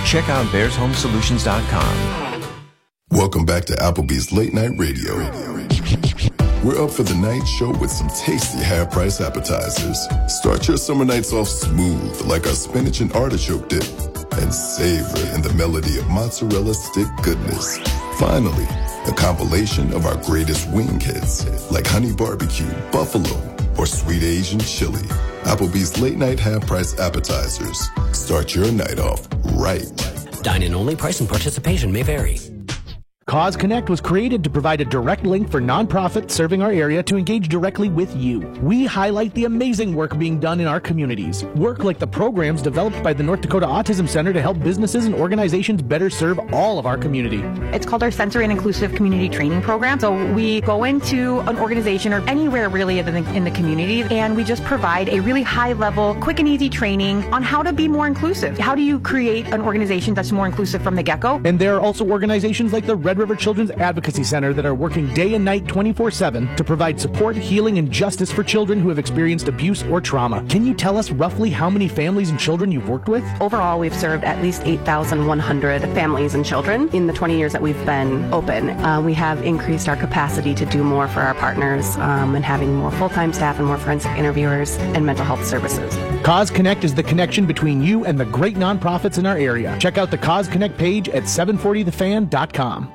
Check out BearsHomeSolutions.com. Welcome back to Applebee's Late Night Radio. We're up for the night show with some tasty half-price appetizers. Start your summer nights off smooth like our spinach and artichoke dip, and savor in the melody of mozzarella stick goodness. Finally, a compilation of our greatest wing hits like honey barbecue, buffalo, or sweet Asian chili. Applebee's Late Night Half-Price Appetizers. Start your night off right. Dine-in only. Price and participation may vary. Cause Connect was created to provide a direct link for nonprofits serving our area to engage directly with you. We highlight the amazing work being done in our communities. Work like the programs developed by the North Dakota Autism Center to help businesses and organizations better serve all of our community. It's called our Sensory and Inclusive Community Training Program. So we go into an organization or anywhere really in the community, and we just provide a really high-level, quick and easy training on how to be more inclusive. How do you create an organization that's more inclusive from the get-go? And there are also organizations like the Red River Children's Advocacy Center that are working day and night 24/7 to provide support, healing, and justice for children who have experienced abuse or trauma. Can you tell us roughly how many families and children you've worked with? Overall, we've served at least 8,100 families and children in the 20 years that we've been open. We have increased our capacity to do more for our partners and having more full-time staff and more forensic interviewers and mental health services. Cause Connect is the connection between you and the great nonprofits in our area. Check out the Cause Connect page at 740thefan.com.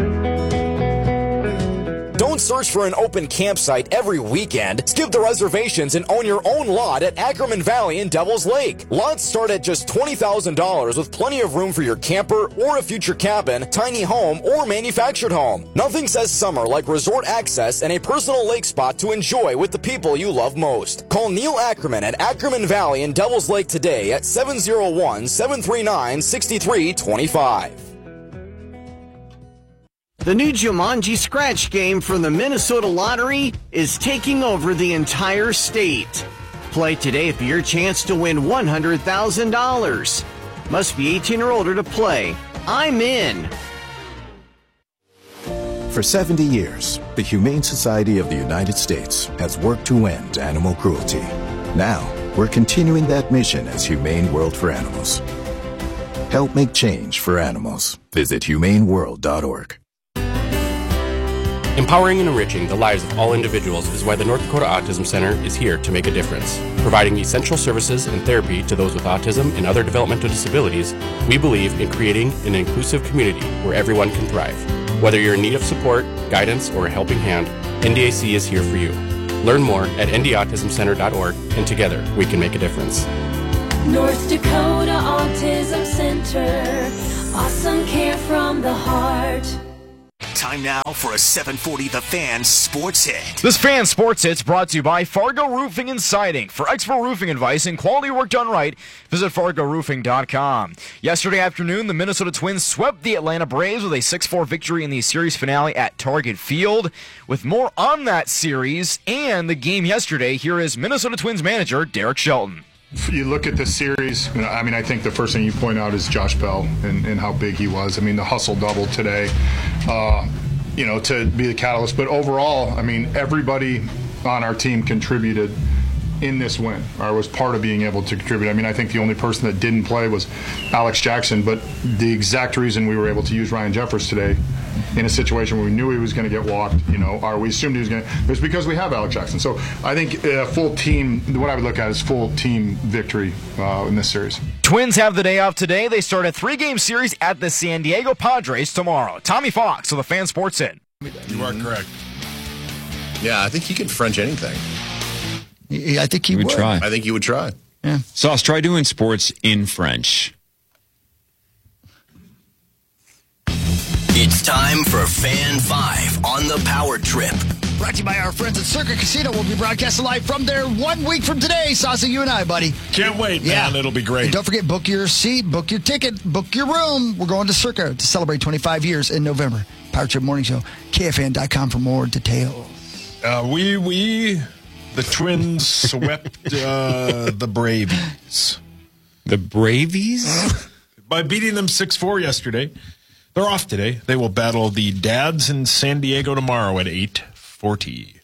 Don't search for an open campsite every weekend. Skip the reservations and own your own lot at Ackerman Valley in Devil's Lake. Lots start at just $20,000 with plenty of room for your camper or a future cabin, tiny home, or manufactured home. Nothing says summer like resort access and a personal lake spot to enjoy with the people you love most. Call Neil Ackerman at Ackerman Valley in Devil's Lake today at 701-739-6325. The new Jumanji Scratch game from the Minnesota Lottery is taking over the entire state. Play today for your chance to win $100,000. Must be 18 or older to play. I'm in. For 70 years, the Humane Society of the United States has worked to end animal cruelty. Now, we're continuing that mission as Humane World for Animals. Help make change for animals. Visit humaneworld.org. Empowering and enriching the lives of all individuals is why the North Dakota Autism Center is here to make a difference. Providing essential services and therapy to those with autism and other developmental disabilities, we believe in creating an inclusive community where everyone can thrive. Whether you're in need of support, guidance, or a helping hand, NDAC is here for you. Learn more at ndautismcenter.org, and together we can make a difference. North Dakota Autism Center. Awesome care from the heart. Time now for a 740 The Fan Sports Hit. This Fan Sports Hit's brought to you by Fargo Roofing and Siding. For expert roofing advice and quality work done right, visit FargoRoofing.com. Yesterday afternoon, the Minnesota Twins swept the Atlanta Braves with a 6-4 victory in the series finale at Target Field. With more on that series and the game yesterday, here is Minnesota Twins manager Derek Shelton. You look at the series, I think the first thing you point out is Josh Bell and how big he was. The hustle double today, to be the catalyst. But overall, everybody on our team contributed in this win, or was part of being able to contribute. I think the only person that didn't play was Alex Jackson, but the exact reason we were able to use Ryan Jeffers today in a situation where we knew he was going to get walked, or we assumed he was going to, it was because we have Alex Jackson. So I think a full team, what I would look at is full team victory in this series. Twins have the day off today. They start a 3-game series at the San Diego Padres tomorrow. Tommy Fox with the Fan Sports Hit. You are correct. Yeah, I think he can French anything. I think he would try. I think he would try. Yeah. Sauce, try doing sports in French. It's time for Fan 5 on the Power Trip. Brought to you by our friends at Circa Casino. We'll be broadcasting live from there 1 week from today. Saucy, you and I, buddy. Can't wait, man. It'll be great. And don't forget, book your seat, book your ticket, book your room. We're going to Circa to celebrate 25 years in November. Power Trip Morning Show, KFN.com for more details. The Twins swept the Bravies. The Bravies? By beating them 6-4 yesterday. They're off today. They will battle the Dads in San Diego tomorrow at 8:40.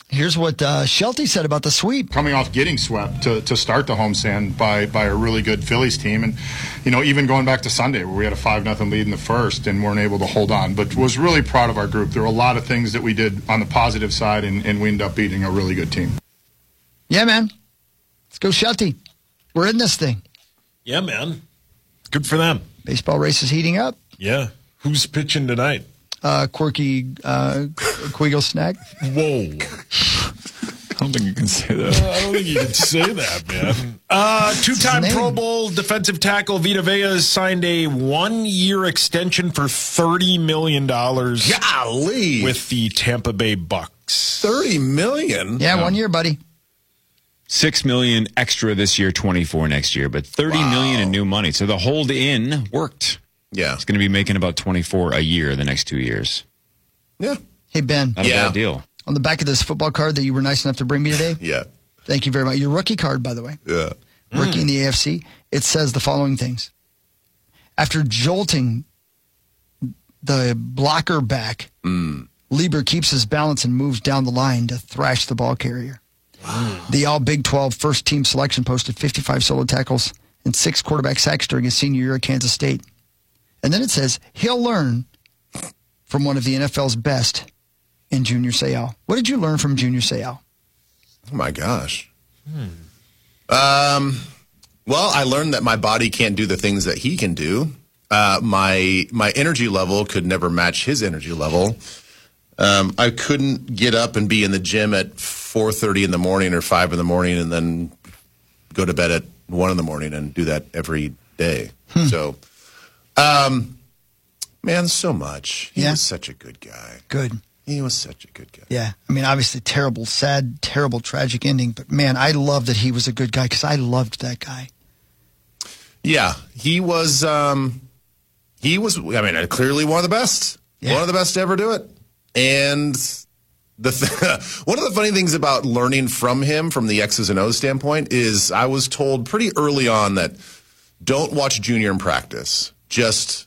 Here's what Shelty said about the sweep. Coming off getting swept to start the homestand by a really good Phillies team. And, even going back to Sunday where we had a 5-0 lead in the first and weren't able to hold on. But was really proud of our group. There were a lot of things that we did on the positive side, and we ended up beating a really good team. Yeah, man. Let's go Shelty. We're in this thing. Yeah, man. Good for them. Baseball race is heating up. Yeah. Who's pitching tonight? Quirky Quiggle Snack. Whoa. I don't think you can say that. I don't think you can say that, man. Two-time Pro Bowl defensive tackle Vita Vea has signed a 1-year extension for $30 million. Golly. With the Tampa Bay Bucks. $30 million? Yeah, 1 year, buddy. $6 million extra this year, 24 next year, but $30 million in new money. So the hold in worked. Yeah. He's going to be making about 24 a year the next 2 years. Yeah. Hey, Ben. Not a bad deal. On the back of this football card that you were nice enough to bring me today. Yeah. Thank you very much. Your rookie card, by the way. Yeah. Rookie in the AFC. It says the following things. After jolting the blocker back, Lieber keeps his balance and moves down the line to thrash the ball carrier. Wow. The all Big 12 first team selection posted 55 solo tackles and 6 quarterback sacks during his senior year at Kansas State. And then it says he'll learn from one of the NFL's best in Junior Seau. What did you learn from Junior Seau? Oh, my gosh. Well, I learned that my body can't do the things that he can do. My energy level could never match his energy level. I couldn't get up and be in the gym at 4:30 in the morning or 5 in the morning and then go to bed at 1 in the morning and do that every day. So, man, so much. He was such a good guy. Good. He was such a good guy. Yeah. I mean, obviously, terrible, sad, terrible, tragic ending. But, man, I love that he was a good guy because I loved that guy. Yeah. He was, clearly one of the best. Yeah. One of the best to ever do it. And one of the funny things about learning from him from the X's and O's standpoint is I was told pretty early on that don't watch Junior in practice. Just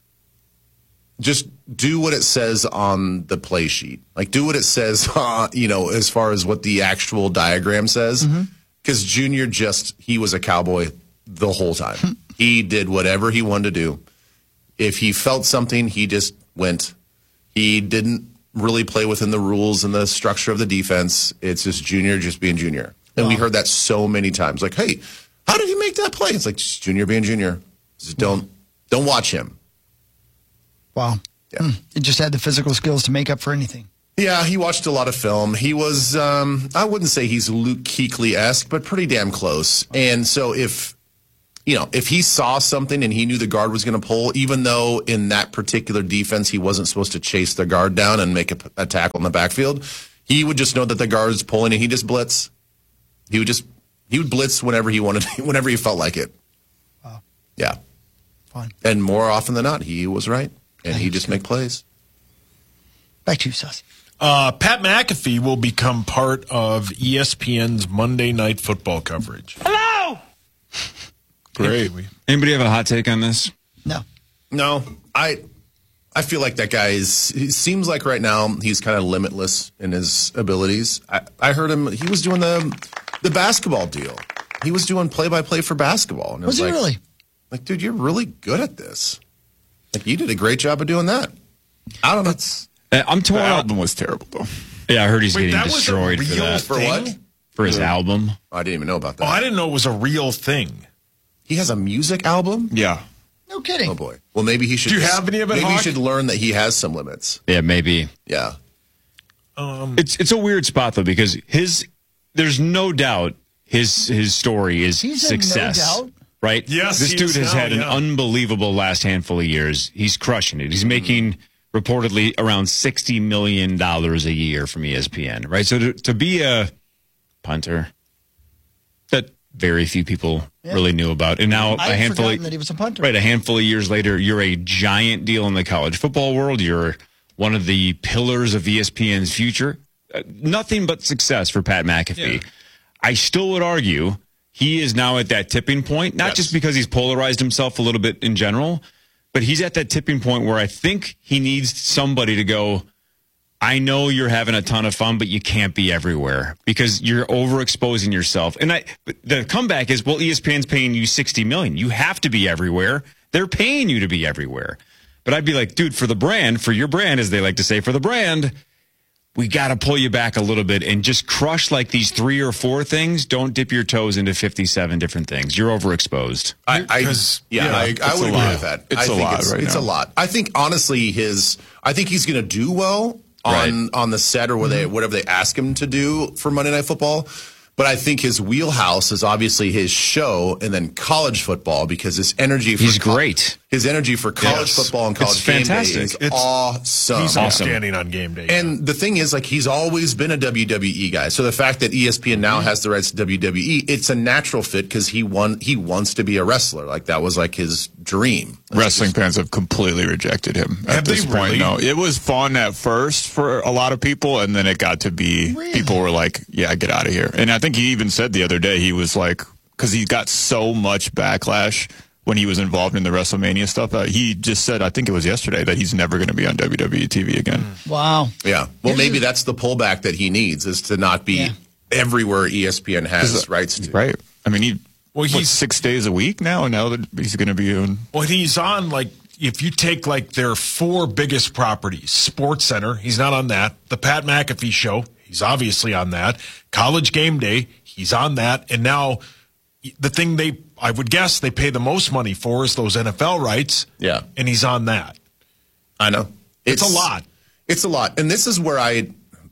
do what it says on the play sheet. Like, do what it says, as far as what the actual diagram says. Because Junior he was a cowboy the whole time. He did whatever he wanted to do. If he felt something, he just went. He didn't really play within the rules and the structure of the defense. It's just Junior just being Junior. And we heard that so many times. Like, hey, how did he make that play? It's like, just Junior being Junior. Just don't watch him. Wow. Yeah. He just had the physical skills to make up for anything. Yeah, he watched a lot of film. He was, I wouldn't say he's Luke Kuechly-esque, but pretty damn close. And so if he saw something and he knew the guard was going to pull, even though in that particular defense he wasn't supposed to chase the guard down and make a tackle in the backfield, he would just know that the guard's pulling and he just blitz. He would blitz whenever he wanted, whenever he felt like it. Wow. Yeah. Fun. And more often than not, he was right. And he just make plays. Back to you, Saucy. Pat McAfee will become part of ESPN's Monday Night Football coverage. Hello! Great. Anybody have a hot take on this? No. I feel like that guy he seems like right now he's kind of limitless in his abilities. I heard him, he was doing the basketball deal. He was doing play-by-play for basketball. And was he really? Like, dude, you're really good at this. Like, you did a great job of doing that. I don't know. I'm torn. The album was terrible. Yeah, I heard he's getting destroyed for that. For what? For his album. I didn't even know about that. Oh, I didn't know it was a real thing. He has a music album? Yeah. No kidding. Oh, boy. Well, maybe he should. Do you have any of it, Maybe he Hawk? should learn that he has some limits. Yeah, maybe. Yeah. It's a weird spot, though, because there's no doubt his story is success. No doubt. Right? Yes, this he dude is has now, had an unbelievable last handful of years. He's crushing it. He's making reportedly around $60 million a year from ESPN, right? So to be a punter that very few people really knew about, and now I had forgotten that he was a punter. Right, a handful of years later, you're a giant deal in the college football world. You're one of the pillars of ESPN's future. Nothing but success for Pat McAfee. Yeah. I still would argue he is now at that tipping point, not just because he's polarized himself a little bit in general, but he's at that tipping point where I think he needs somebody to go, I know you're having a ton of fun, but you can't be everywhere because you're overexposing yourself. And the comeback is, well, ESPN's paying you $60 million. You have to be everywhere. They're paying you to be everywhere. But I'd be like, dude, for your brand, as they like to say, for the brand, we got to pull you back a little bit and just crush like these 3 or 4 things. Don't dip your toes into 57 different things. You're overexposed. I would agree with that. It's a lot. I think honestly, I think he's going to do well on the set or whatever they ask him to do for Monday Night Football. But I think his wheelhouse is obviously his show and then college football because his energy for great. His energy for college football and college game day is awesome. He's outstanding on game day. And the thing is, like, he's always been a WWE guy. So the fact that ESPN now has the rights to WWE, it's a natural fit because he wants to be a wrestler. Like, that was like his dream. Wrestling fans have completely rejected him at this point. No, it was fun at first for a lot of people, and then it got to be people were like, "Yeah, get out of here." And I think he even said the other day he was like, because he got so much backlash when he was involved in the WrestleMania stuff. He just said, I think it was yesterday, that he's never going to be on WWE TV again. Wow. Yeah. Well, maybe that's the pullback that he needs is to not be everywhere ESPN has rights to. Right. I mean, he's 6 days a week now, and now that he's going to be on. Well, he's on, like, if you take, like, their 4 biggest properties, SportsCenter, he's not on that. The Pat McAfee Show, he's obviously on that. College Game Day, he's on that. And now the thing I would guess they pay the most money for is those NFL rights. Yeah. And he's on that. I know. It's a lot. It's a lot. And this is where I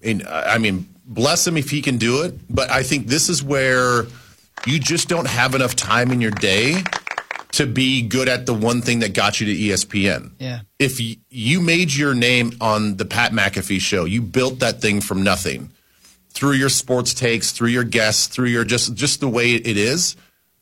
mean, bless him if he can do it. But I think this is where you just don't have enough time in your day to be good at the one thing that got you to ESPN. Yeah. If you made your name on the Pat McAfee Show, you built that thing from nothing through your sports takes, through your guests, through your just the way it is.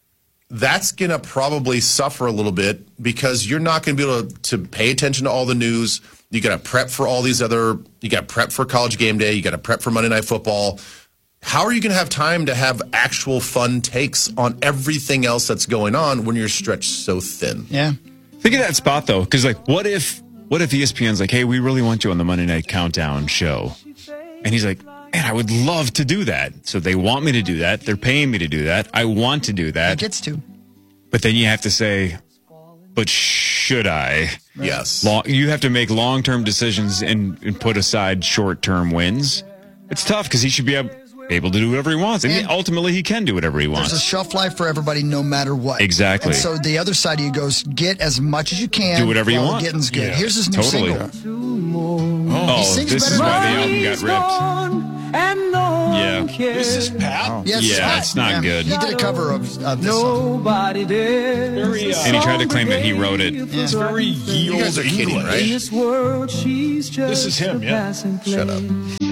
That's going to probably suffer a little bit because you're not going to be able to pay attention to all the news. You got to prep for all these you got to prep for College Game Day. You got to prep for Monday Night Football. How are you going to have time to have actual fun takes on everything else that's going on when you're stretched so thin? Yeah. Think of that spot, though, because, like, what if ESPN's like, hey, we really want you on the Monday Night Countdown show? And he's like, man, I would love to do that. So they want me to do that. They're paying me to do that. I want to do that. He gets to. But then you have to say, but should I? Yes. You have to make long-term decisions and put aside short-term wins. It's tough because he should be able to do whatever he wants. And ultimately, he can do whatever he wants. There's a shelf life for everybody no matter what. Exactly. And so the other side of you goes, get as much as you can. Do whatever you want. The getting's good. Yeah. Here's his new single. Oh, this is why the album got ripped. Yeah. This is Pat? Yeah, it's not good. He did a cover of this Nobody did. And he tried to claim that he wrote it. It's very You guys are kidding, right? In this world, she's just This is him, yeah. Shut up.